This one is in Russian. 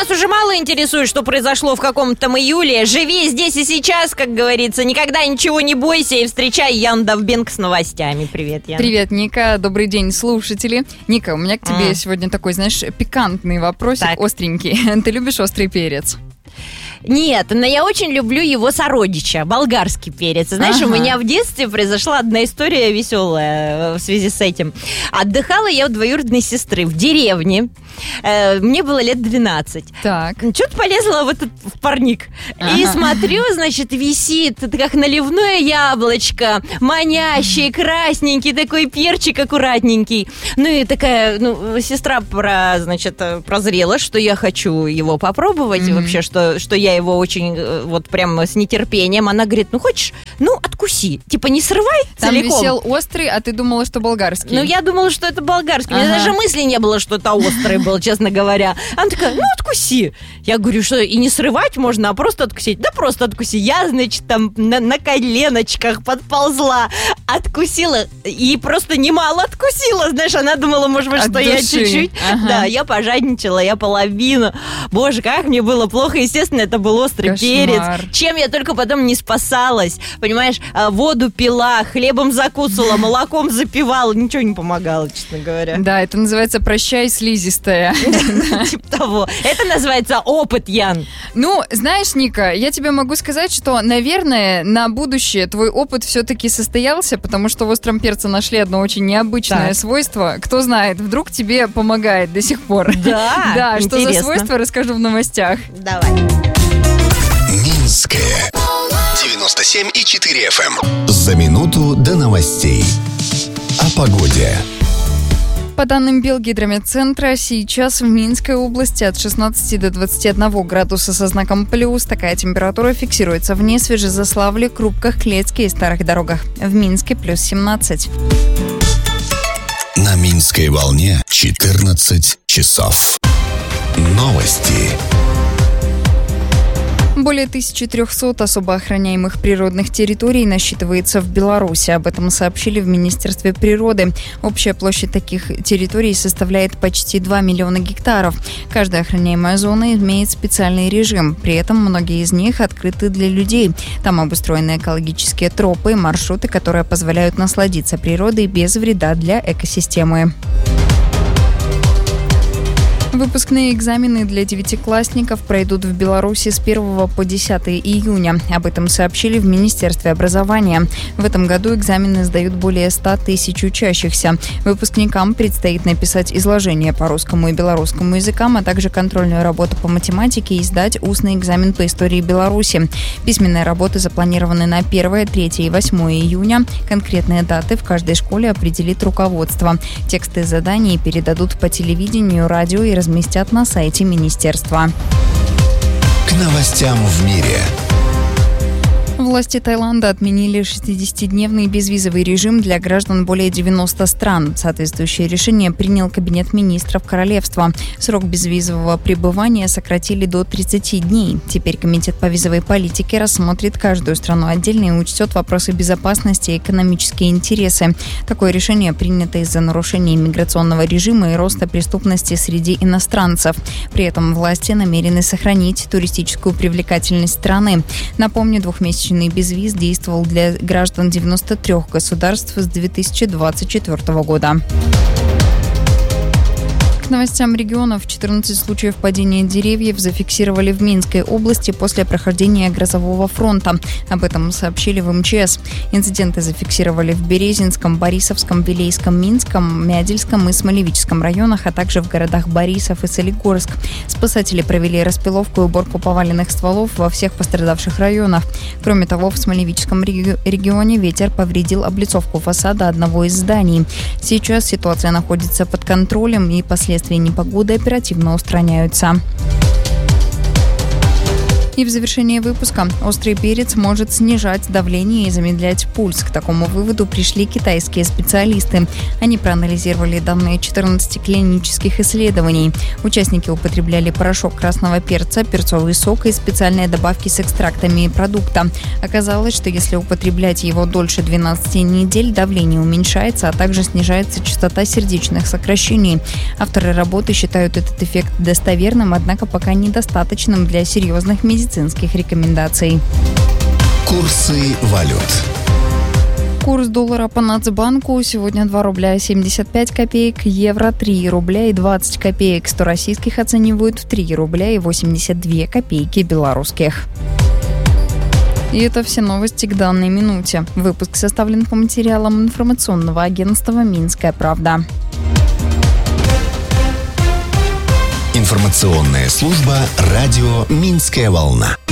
нас уже мало интересует, что произошло в каком-то там июле. Живи здесь и сейчас, как говорится. Никогда ничего не бойся и встречай Ян Довбенко с новостями. Привет, Ян. Привет, Ника. Добрый день, слушатели. Ника, у меня к тебе сегодня такой, знаешь, пикантный вопросик, так. Остренький. Ты любишь острый перец? Нет, но я очень люблю его сородича, болгарский перец. Знаешь, у меня в детстве произошла одна история веселая в связи с этим. Отдыхала я у двоюродной сестры в деревне. Мне было лет 12. Так. Что-то полезла в этот парник. И смотрю, значит, висит, как наливное яблочко, манящий, красненький, такой перчик аккуратненький. Ну и такая, сестра прозрела, что я хочу его попробовать. И вообще, что я его очень, вот прям с нетерпением. Она говорит, хочешь, откуси. Типа не срывай целиком. Там висел острый, а ты думала, что болгарский. Я думала, что это болгарский. У меня даже мысли не было, что это острый был, честно говоря. Она такая, откуси. Я говорю, что и не срывать можно, а просто откусить. Да просто откуси. Я, значит, там на коленочках подползла, откусила и просто немало откусила. Знаешь, она думала, может быть, что я чуть-чуть. Да, я пожадничала, я половину. Боже, как мне было плохо. Естественно, это был острый перец. Чем я только потом не спасалась. Понимаешь, воду пила, хлебом закусывала, молоком запивала. Ничего не помогало, честно говоря. Да, это называется «прощай, слизистая». Типа того. Это называется опыт, Ян. Знаешь, Ника, я тебе могу сказать, что, наверное, на будущее твой опыт все-таки состоялся, потому что в остром перце нашли одно очень необычное свойство. Кто знает, вдруг тебе помогает до сих пор. Да, да, что за свойство, расскажу в новостях. Давай. Минская 97,4 FM. За минуту до новостей. О погоде. По данным Белгидрометцентра, сейчас в Минской области от 16 до 21 градуса со знаком плюс. Такая температура фиксируется в Несвежезаславле, Крупках, Клецке и Старых Дорогах. В Минске плюс 17. На Минской волне 14 часов. Новости. Более 1300 особо охраняемых природных территорий насчитывается в Беларуси. Об этом сообщили в Министерстве природы. Общая площадь таких территорий составляет почти 2 миллиона гектаров. Каждая охраняемая зона имеет специальный режим. При этом многие из них открыты для людей. Там обустроены экологические тропы и маршруты, которые позволяют насладиться природой без вреда для экосистемы. Выпускные экзамены для девятиклассников пройдут в Беларуси с 1 по 10 июня. Об этом сообщили в Министерстве образования. В этом году экзамены сдают более 100 тысяч учащихся. Выпускникам предстоит написать изложение по русскому и белорусскому языкам, а также контрольную работу по математике и сдать устный экзамен по истории Беларуси. Письменные работы запланированы на 1, 3 и 8 июня. Конкретные даты в каждой школе определит руководство. Тексты заданий передадут по телевидению, радио и разместят на сайте министерства. К новостям в мире. Власти Таиланда отменили 60-дневный безвизовый режим для граждан более 90 стран. Соответствующее решение принял Кабинет министров королевства. Срок безвизового пребывания сократили до 30 дней. Теперь Комитет по визовой политике рассмотрит каждую страну отдельно и учтет вопросы безопасности и экономические интересы. Такое решение принято из-за нарушения миграционного режима и роста преступности среди иностранцев. При этом власти намерены сохранить туристическую привлекательность страны. Напомню, двухмесячный безвиз действовал для граждан 93 государств с 2024 года. К новостям регионов. 14 случаев падения деревьев зафиксировали в Минской области после прохождения грозового фронта. Об этом сообщили в МЧС. Инциденты зафиксировали в Березинском, Борисовском, Вилейском, Минском, Мядельском и Смолевическом районах, а также в городах Борисов и Солигорск. Спасатели провели распиловку и уборку поваленных стволов во всех пострадавших районах. Кроме того, в Смолевическом регионе ветер повредил облицовку фасада одного из зданий. Сейчас ситуация находится под контролем и последствия непогоды оперативно устраняются. И в завершении выпуска: острый перец может снижать давление и замедлять пульс. К такому выводу пришли китайские специалисты. Они проанализировали данные 14 клинических исследований. Участники употребляли порошок красного перца, перцовый сок и специальные добавки с экстрактами продукта. Оказалось, что если употреблять его дольше 12 недель, давление уменьшается, а также снижается частота сердечных сокращений. Авторы работы считают этот эффект достоверным, однако пока недостаточным для серьезных медицинских рекомендаций. Курсы валют. Курс доллара по Нацбанку сегодня 2 рубля 75 копеек, евро 3 рубля и 20 копеек, 100 российских оценивают в 3 рубля и 82 копейки белорусских. И это все новости к данной минуте. Выпуск составлен по материалам информационного агентства «Минская правда». Информационная служба радио «Минская волна».